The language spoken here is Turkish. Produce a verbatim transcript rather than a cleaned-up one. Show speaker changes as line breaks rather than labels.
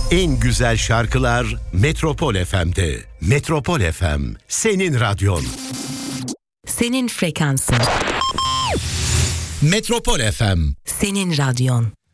En güzel şarkılar Metropol F M'de. Metropol F M, senin radyon.
Senin frekansın.
Metropol F M,
senin radyon.